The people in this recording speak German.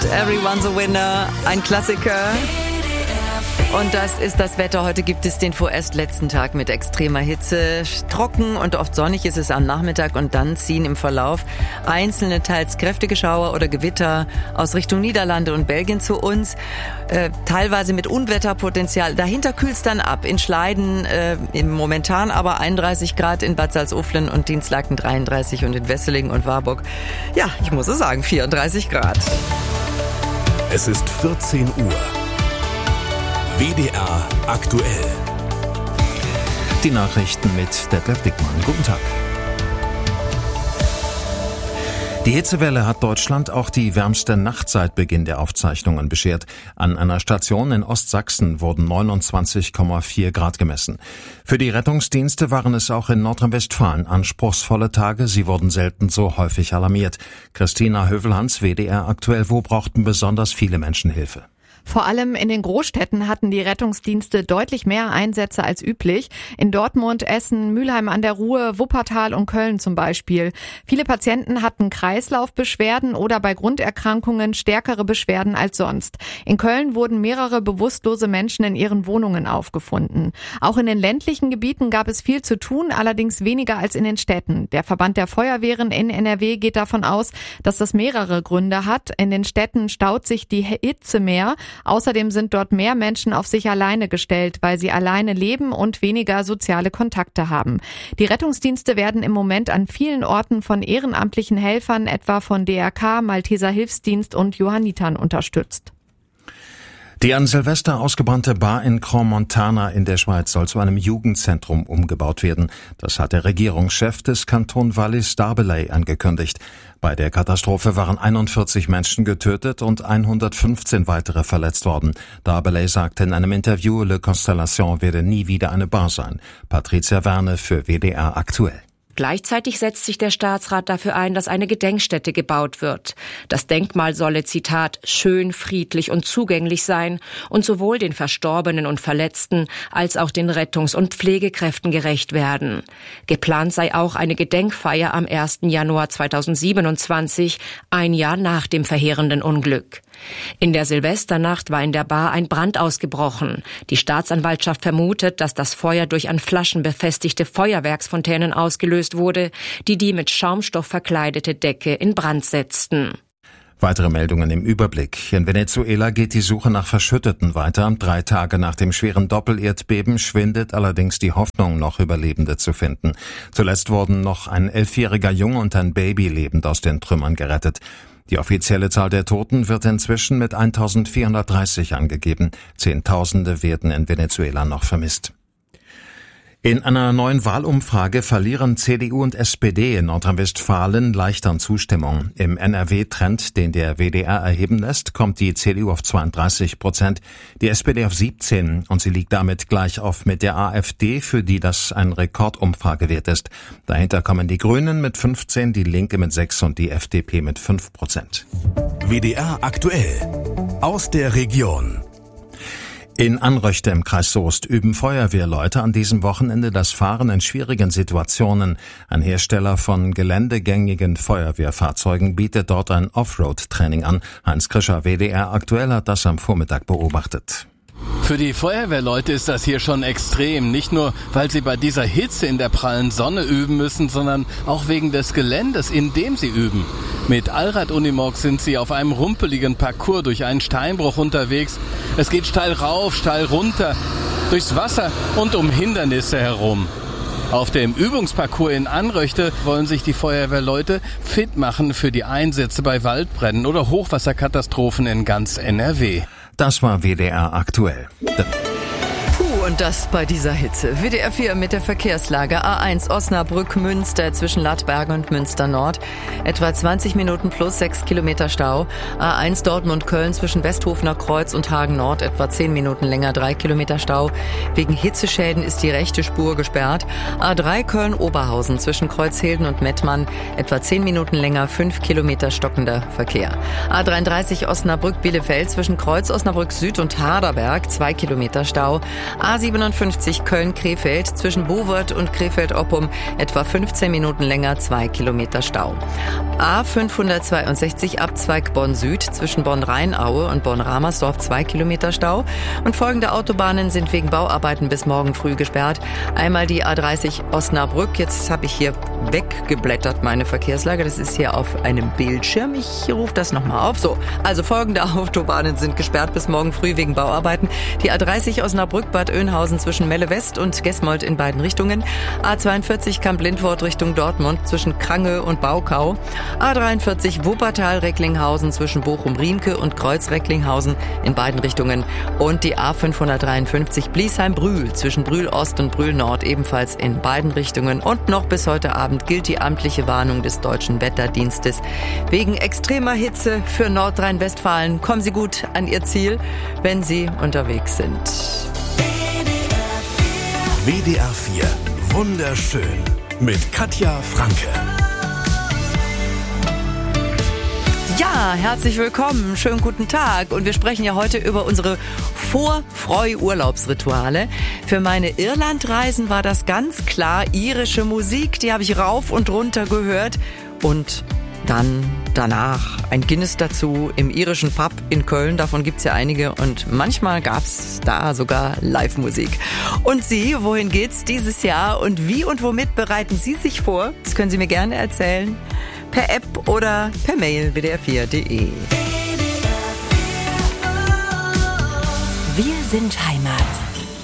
Everyone's a Winner, ein Klassiker. Und das ist das Wetter. Heute gibt es den vorerst letzten Tag mit extremer Hitze. Trocken und oft sonnig ist es am Nachmittag und dann ziehen im Verlauf einzelne, teils kräftige Schauer oder Gewitter aus Richtung Niederlande und Belgien zu uns. Teilweise mit Unwetterpotenzial. Dahinter kühlt es dann ab. In Schleiden momentan aber 31 Grad, in Bad Salzuflen und Dinslaken 33 und in Wesseling und Warburg, ja, ich muss es sagen, 34 Grad. Es ist 14 Uhr. WDR aktuell. Die Nachrichten mit Detlef Dickmann. Guten Tag. Die Hitzewelle hat Deutschland auch die wärmste Nacht seit Beginn der Aufzeichnungen beschert. An einer Station in Ostsachsen wurden 29,4 Grad gemessen. Für die Rettungsdienste waren es auch in Nordrhein-Westfalen anspruchsvolle Tage. Sie wurden selten so häufig alarmiert. Christina Hövelhans, WDR aktuell. Wo brauchten besonders viele Menschen Hilfe? Vor allem in den Großstädten hatten die Rettungsdienste deutlich mehr Einsätze als üblich. In Dortmund, Essen, Mülheim an der Ruhr, Wuppertal und Köln zum Beispiel. Viele Patienten hatten Kreislaufbeschwerden oder bei Grunderkrankungen stärkere Beschwerden als sonst. In Köln wurden mehrere bewusstlose Menschen in ihren Wohnungen aufgefunden. Auch in den ländlichen Gebieten gab es viel zu tun, allerdings weniger als in den Städten. Der Verband der Feuerwehren in NRW geht davon aus, dass das mehrere Gründe hat. In den Städten staut sich die Hitze mehr. Außerdem sind dort mehr Menschen auf sich alleine gestellt, weil sie alleine leben und weniger soziale Kontakte haben. Die Rettungsdienste werden im Moment an vielen Orten von ehrenamtlichen Helfern, etwa von DRK, Malteser Hilfsdienst und Johannitern unterstützt. Die an Silvester ausgebrannte Bar in Crans-Montana in der Schweiz soll zu einem Jugendzentrum umgebaut werden. Das hat der Regierungschef des Kanton Wallis-Darbellay angekündigt. Bei der Katastrophe waren 41 Menschen getötet und 115 weitere verletzt worden. Darbellay sagte in einem Interview, Le Constellation werde nie wieder eine Bar sein. Patricia Werne für WDR aktuell. Gleichzeitig setzt sich der Staatsrat dafür ein, dass eine Gedenkstätte gebaut wird. Das Denkmal solle, Zitat, schön, friedlich und zugänglich sein und sowohl den Verstorbenen und Verletzten als auch den Rettungs- und Pflegekräften gerecht werden. Geplant sei auch eine Gedenkfeier am 1. Januar 2027, ein Jahr nach dem verheerenden Unglück. In der Silvesternacht war in der Bar ein Brand ausgebrochen. Die Staatsanwaltschaft vermutet, dass das Feuer durch an Flaschen befestigte Feuerwerksfontänen ausgelöst wurde, die mit Schaumstoff verkleidete Decke in Brand setzten. Weitere Meldungen im Überblick. In Venezuela geht die Suche nach Verschütteten weiter. 3 Tage nach dem schweren Doppelerdbeben schwindet allerdings die Hoffnung, noch Überlebende zu finden. Zuletzt wurden noch ein 11-jähriger Junge und ein Baby lebend aus den Trümmern gerettet. Die offizielle Zahl der Toten wird inzwischen mit 1430 angegeben. Zehntausende werden in Venezuela noch vermisst. In einer neuen Wahlumfrage verlieren CDU und SPD in Nordrhein-Westfalen leicht an Zustimmung. Im NRW-Trend, den der WDR erheben lässt, kommt die CDU auf 32%, die SPD auf 17% und sie liegt damit gleich auf mit der AfD, für die das ein Rekordumfragewert ist. Dahinter kommen die Grünen mit 15%, die Linke mit 6% und die FDP mit 5%. WDR aktuell. Aus der Region. In Anröchte im Kreis Soest üben Feuerwehrleute an diesem Wochenende das Fahren in schwierigen Situationen. Ein Hersteller von geländegängigen Feuerwehrfahrzeugen bietet dort ein Offroad-Training an. Heinz Krischer, WDR aktuell, hat das am Vormittag beobachtet. Für die Feuerwehrleute ist das hier schon extrem. Nicht nur, weil sie bei dieser Hitze in der prallen Sonne üben müssen, sondern auch wegen des Geländes, in dem sie üben. Mit Allrad-Unimog sind sie auf einem rumpeligen Parcours durch einen Steinbruch unterwegs. Es geht steil rauf, steil runter, durchs Wasser und um Hindernisse herum. Auf dem Übungsparcours in Anröchte wollen sich die Feuerwehrleute fit machen für die Einsätze bei Waldbränden oder Hochwasserkatastrophen in ganz NRW. Das war WDR aktuell. Und das bei dieser Hitze. WDR 4 mit der Verkehrslage. A1 Osnabrück-Münster zwischen Lattbergen und Münster Nord. Etwa 20 Minuten plus 6 Kilometer Stau. A1 Dortmund-Köln zwischen Westhofener Kreuz und Hagen Nord. Etwa 10 Minuten länger, 3 Kilometer Stau. Wegen Hitzeschäden ist die rechte Spur gesperrt. A3 Köln-Oberhausen zwischen Kreuzhilden und Mettmann. Etwa 10 Minuten länger, 5 Kilometer stockender Verkehr. A33 Osnabrück-Bielefeld zwischen Kreuz Osnabrück Süd und Harderberg. 2 Kilometer Stau. A A57 Köln-Krefeld zwischen Bowert und Krefeld-Oppum etwa 15 Minuten länger, 2 Kilometer Stau. A562 Abzweig Bonn-Süd zwischen Bonn-Rheinaue und Bonn-Ramersdorf 2 Kilometer Stau. Und folgende Autobahnen sind wegen Bauarbeiten bis morgen früh gesperrt. Einmal die A30 Osnabrück. Jetzt habe ich hier weggeblättert meine Verkehrslage. Das ist hier auf einem Bildschirm. Ich rufe das nochmal auf. So, also folgende Autobahnen sind gesperrt bis morgen früh wegen Bauarbeiten. Die A30 Osnabrück-Bad Oeynhausen zwischen Melle West und Gesmold in beiden Richtungen. A42 Kamp-Lindfort Richtung Dortmund zwischen Krange und Baukau. A43 Wuppertal-Recklinghausen zwischen Bochum-Riemke und Kreuz-Recklinghausen in beiden Richtungen. Und die A553 Bliesheim-Brühl zwischen Brühl-Ost und Brühl-Nord ebenfalls in beiden Richtungen. Und noch bis heute Abend gilt die amtliche Warnung des Deutschen Wetterdienstes. Wegen extremer Hitze für Nordrhein-Westfalen kommen Sie gut an Ihr Ziel, wenn Sie unterwegs sind. WDR 4. Wunderschön. Mit Katja Franke. Ja, herzlich willkommen, schönen guten Tag. Und wir sprechen ja heute über unsere Vorfreu-Urlaubsrituale. Für meine Irlandreisen war das ganz klar irische Musik, die habe ich rauf und runter gehört. Und dann danach ein Guinness dazu im irischen Pub in Köln, davon gibt's ja einige und manchmal gab's da sogar Live-Musik. Und Sie, wohin geht's dieses Jahr und wie und womit bereiten Sie sich vor? Das können Sie mir gerne erzählen. Per App oder per Mail wdr4.de. Wir sind Heimat.